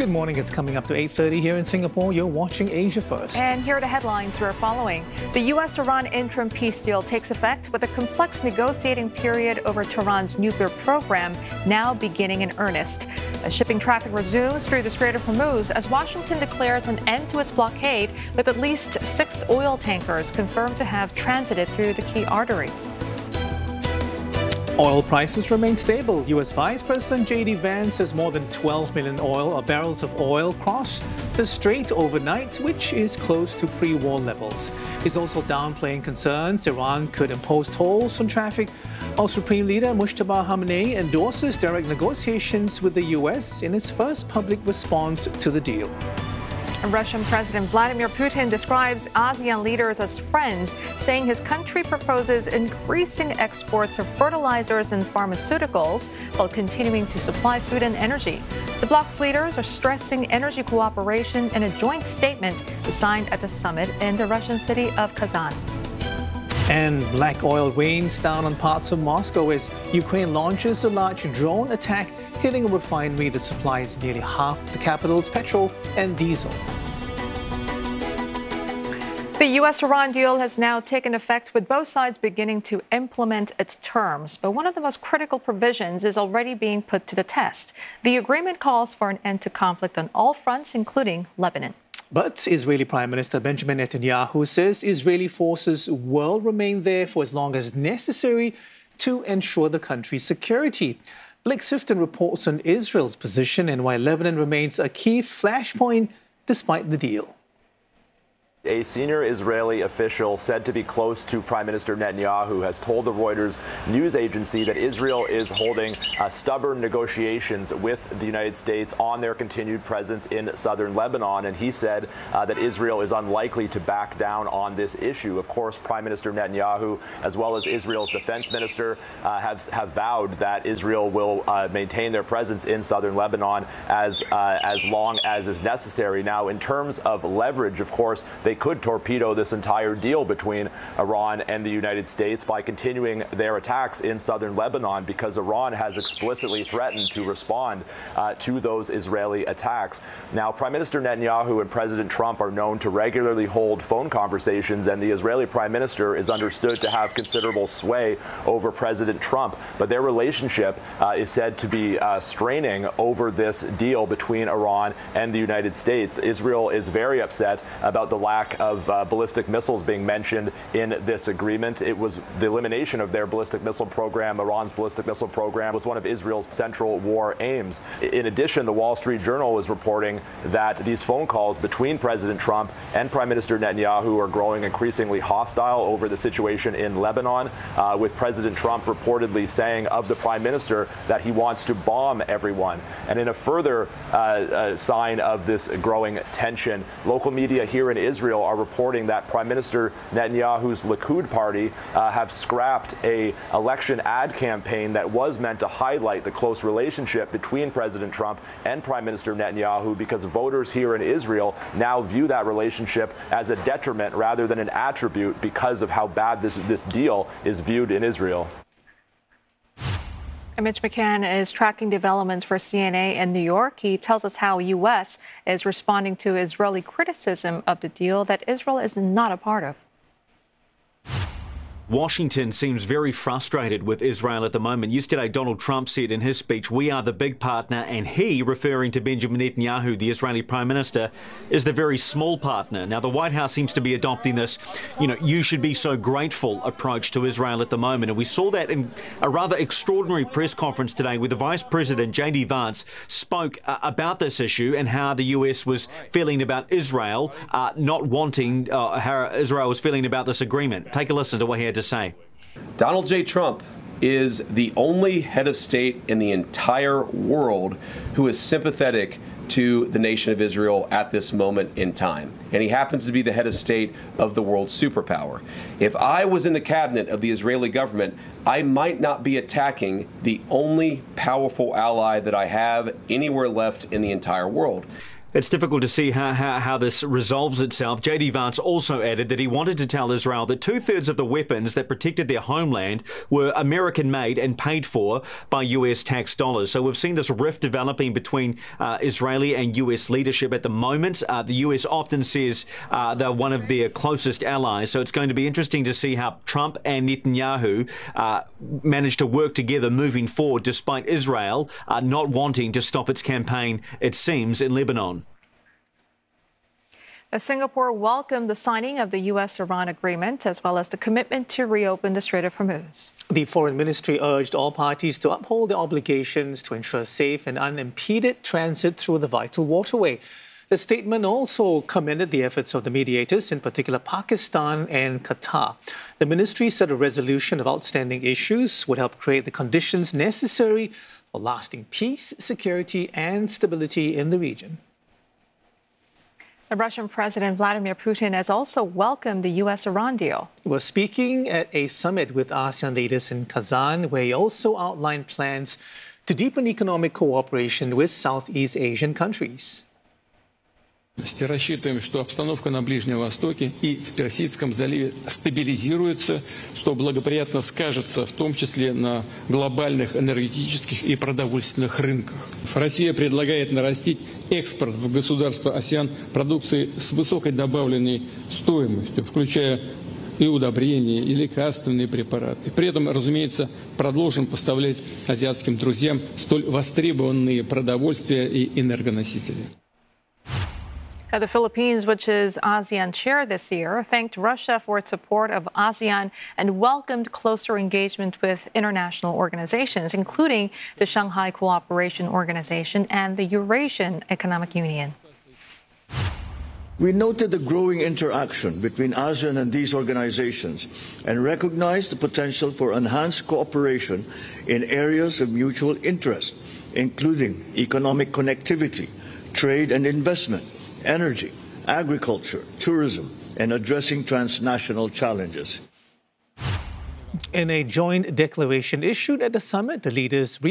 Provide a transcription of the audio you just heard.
Good morning. It's coming up to 8:30 here in Singapore. You're watching Asia First. And here are the headlines we're following. The U.S.-Iran interim peace deal takes effect with a complex negotiating period over Tehran's nuclear program now beginning in earnest. As shipping traffic resumes through the Strait of Hormuz as Washington declares an end to its blockade, with at least 6 oil tankers confirmed to have transited through the key artery. Oil prices remain stable. U.S. Vice President J.D. Vance says more than 12 million barrels of oil crossed the strait overnight, which is close to pre-war levels. He's also downplaying concerns Iran could impose tolls on traffic. Our Supreme Leader Mujtaba Khamenei endorses direct negotiations with the U.S. in his first public response to the deal. Russian President Vladimir Putin describes ASEAN leaders as friends, saying his country proposes increasing exports of fertilizers and pharmaceuticals while continuing to supply food and energy. The bloc's leaders are stressing energy cooperation in a joint statement signed at the summit in the Russian city of Kazan. And black oil rains down on parts of Moscow as Ukraine launches a large drone attack, hitting a refinery that supplies nearly half the capital's petrol and diesel. The U.S.-Iran deal has now taken effect, with both sides beginning to implement its terms. But one of the most critical provisions is already being put to the test. The agreement calls for an end to conflict on all fronts, including Lebanon. But Israeli Prime Minister Benjamin Netanyahu says Israeli forces will remain there for as long as necessary to ensure the country's security. Blake Sifton reports on Israel's position and why Lebanon remains a key flashpoint despite the deal. A senior Israeli official said to be close to Prime Minister Netanyahu has told the Reuters news agency that Israel is holding stubborn negotiations with the United States on their continued presence in southern Lebanon. And he said that Israel is unlikely to back down on this issue. Of course, Prime Minister Netanyahu, as well as Israel's defense minister, have vowed that Israel will maintain their presence in southern Lebanon as long as is necessary. Now, in terms of leverage, of course, they could torpedo this entire deal between Iran and the United States by continuing their attacks in southern Lebanon, because Iran has explicitly threatened to respond to those Israeli attacks. Now, Prime Minister Netanyahu and President Trump are known to regularly hold phone conversations, and the Israeli Prime Minister is understood to have considerable sway over President Trump. But their relationship is said to be straining over this deal between Iran and the United States. Israel is very upset about the lack of ballistic missiles being mentioned in this agreement. It was the elimination of their ballistic missile program. Iran's ballistic missile program was one of Israel's central war aims. In addition, the Wall Street Journal is reporting that these phone calls between President Trump and Prime Minister Netanyahu are growing increasingly hostile over the situation in Lebanon, with President Trump reportedly saying of the Prime Minister that he wants to bomb everyone. And in a further sign of this growing tension, local media here in Israel are reporting that Prime Minister Netanyahu's Likud party have scrapped an election ad campaign that was meant to highlight the close relationship between President Trump and Prime Minister Netanyahu, because voters here in Israel now view that relationship as a detriment rather than an attribute because of how bad this deal is viewed in Israel. Mitch McCann is tracking developments for CNA in New York. He tells us how U.S. is responding to Israeli criticism of the deal that Israel is not a part of. Washington seems very frustrated with Israel at the moment. Yesterday, Donald Trump said in his speech, "We are the big partner," and he, referring to Benjamin Netanyahu, the Israeli Prime Minister, is the very small partner. Now, the White House seems to be adopting this, you should be so grateful approach to Israel at the moment. And we saw that in a rather extraordinary press conference today where the Vice President, J.D. Vance, spoke about this issue and how the U.S. was feeling about Israel, not wanting how Israel was feeling about this agreement. Take a listen to what he had to say. Donald J. Trump is the only head of state in the entire world who is sympathetic to the nation of Israel at this moment in time. And he happens to be the head of state of the world superpower. If I was in the cabinet of the Israeli government, I might not be attacking the only powerful ally that I have anywhere left in the entire world. It's difficult to see how this resolves itself. J.D. Vance also added that he wanted to tell Israel that 2/3 of the weapons that protected their homeland were American-made and paid for by U.S. tax dollars. So we've seen this rift developing between Israeli and U.S. leadership at the moment. The U.S. often says they're one of their closest allies. So it's going to be interesting to see how Trump and Netanyahu manage to work together moving forward, despite Israel not wanting to stop its campaign, it seems, in Lebanon. Singapore welcomed the signing of the U.S.-Iran agreement, as well as the commitment to reopen the Strait of Hormuz. The Foreign Ministry urged all parties to uphold their obligations to ensure safe and unimpeded transit through the vital waterway. The statement also commended the efforts of the mediators, in particular Pakistan and Qatar. The ministry said a resolution of outstanding issues would help create the conditions necessary for lasting peace, security and stability in the region. The Russian President Vladimir Putin has also welcomed the U.S.-Iran deal. He was speaking at a summit with ASEAN leaders in Kazan, where he also outlined plans to deepen economic cooperation with Southeast Asian countries. Рассчитываем, что обстановка на Ближнем Востоке и в Персидском заливе стабилизируется, что благоприятно скажется в том числе на глобальных энергетических и продовольственных рынках. Россия предлагает нарастить экспорт в государства АСЕАН продукции с высокой добавленной стоимостью, включая и удобрения, и лекарственные препараты. При этом, разумеется, продолжим поставлять азиатским друзьям столь востребованные продовольствия и энергоносители. The Philippines, which is ASEAN chair this year, thanked Russia for its support of ASEAN and welcomed closer engagement with international organizations, including the Shanghai Cooperation Organization and the Eurasian Economic Union. We noted the growing interaction between ASEAN and these organizations and recognized the potential for enhanced cooperation in areas of mutual interest, including economic connectivity, trade and investment, energy, agriculture, tourism, and addressing transnational challenges. In a joint declaration issued at the summit, the leaders